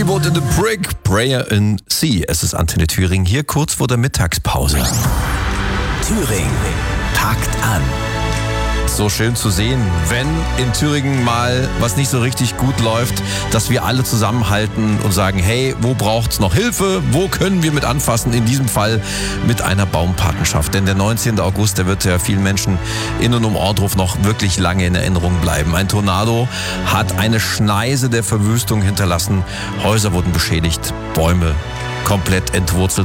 Hollywood in the Brick, Prayer in Sea. Es ist Antenne Thüringen hier kurz vor der Mittagspause. Thüringen packt an. So schön zu sehen, wenn in Thüringen mal was nicht so richtig gut läuft, dass wir alle zusammenhalten und sagen, hey, wo braucht's noch Hilfe? Wo können wir mit anfassen? In diesem Fall mit einer Baumpatenschaft. Denn der 19. August, der wird ja vielen Menschen in und um Ohrdruf noch wirklich lange in Erinnerung bleiben. Ein Tornado hat eine Schneise der Verwüstung hinterlassen. Häuser wurden beschädigt, Bäume komplett entwurzelt.